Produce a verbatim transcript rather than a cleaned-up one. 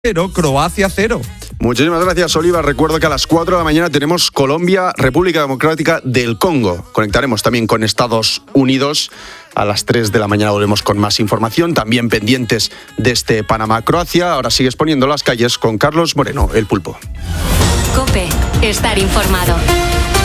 Pero Croacia cero. Muchísimas gracias, Oliva. Recuerdo que a las cuatro de la mañana tenemos Colombia, República Democrática del Congo. Conectaremos también con Estados Unidos. A las tres de la mañana volvemos con más información, también pendientes de este Panamá-Croacia. Ahora sigues poniendo las calles con Carlos Moreno, el Pulpo. COPE, estar informado.